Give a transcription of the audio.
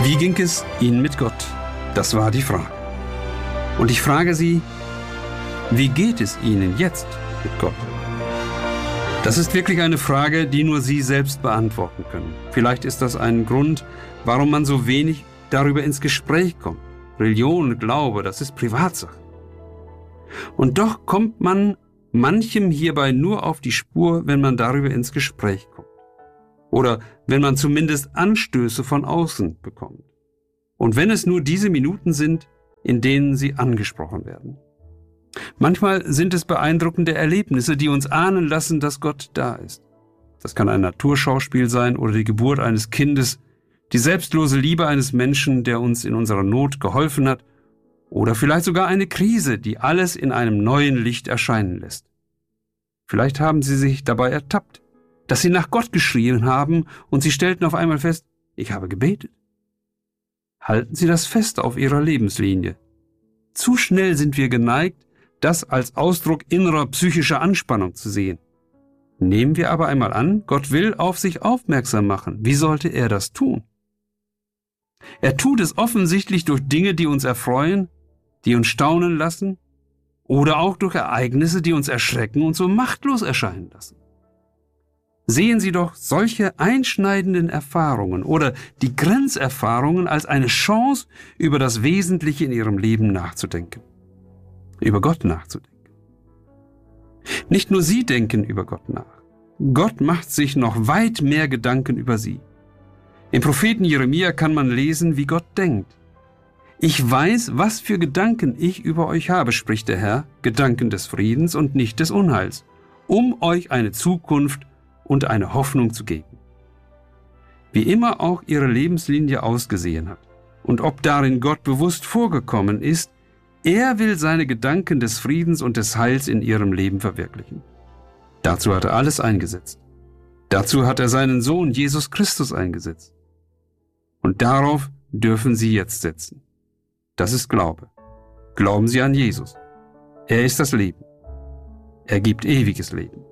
Wie ging es Ihnen mit Gott? Das war die Frage. Und ich frage Sie, wie geht es Ihnen jetzt mit Gott? Das ist wirklich eine Frage, die nur Sie selbst beantworten können. Vielleicht ist das ein Grund, warum man so wenig darüber ins Gespräch kommt. Religion, Glaube, das ist Privatsache. Und doch kommt man manchem hierbei nur auf die Spur, wenn man darüber ins Gespräch kommt. Oder wenn man zumindest Anstöße von außen bekommt. Und wenn es nur diese Minuten sind, in denen sie angesprochen werden. Manchmal sind es beeindruckende Erlebnisse, die uns ahnen lassen, dass Gott da ist. Das kann ein Naturschauspiel sein oder die Geburt eines Kindes, die selbstlose Liebe eines Menschen, der uns in unserer Not geholfen hat, oder vielleicht sogar eine Krise, die alles in einem neuen Licht erscheinen lässt. Vielleicht haben Sie sich dabei ertappt, dass Sie nach Gott geschrien haben und Sie stellten auf einmal fest, ich habe gebetet. Halten Sie das fest auf Ihrer Lebenslinie. Zu schnell sind wir geneigt, das als Ausdruck innerer psychischer Anspannung zu sehen. Nehmen wir aber einmal an, Gott will auf sich aufmerksam machen. Wie sollte er das tun? Er tut es offensichtlich durch Dinge, die uns erfreuen, die uns staunen lassen, oder auch durch Ereignisse, die uns erschrecken und so machtlos erscheinen lassen. Sehen Sie doch solche einschneidenden Erfahrungen oder die Grenzerfahrungen als eine Chance, über das Wesentliche in Ihrem Leben nachzudenken. Über Gott nachzudenken. Nicht nur Sie denken über Gott nach. Gott macht sich noch weit mehr Gedanken über Sie. Im Propheten Jeremia kann man lesen, wie Gott denkt. Ich weiß, was für Gedanken ich über euch habe, spricht der Herr, Gedanken des Friedens und nicht des Unheils, um euch eine Zukunft und eine Hoffnung zu geben. Wie immer auch Ihre Lebenslinie ausgesehen hat und ob darin Gott bewusst vorgekommen ist, er will seine Gedanken des Friedens und des Heils in Ihrem Leben verwirklichen. Dazu hat er alles eingesetzt. Dazu hat er seinen Sohn Jesus Christus eingesetzt. Und darauf dürfen Sie jetzt setzen. Das ist Glaube. Glauben Sie an Jesus. Er ist das Leben. Er gibt ewiges Leben.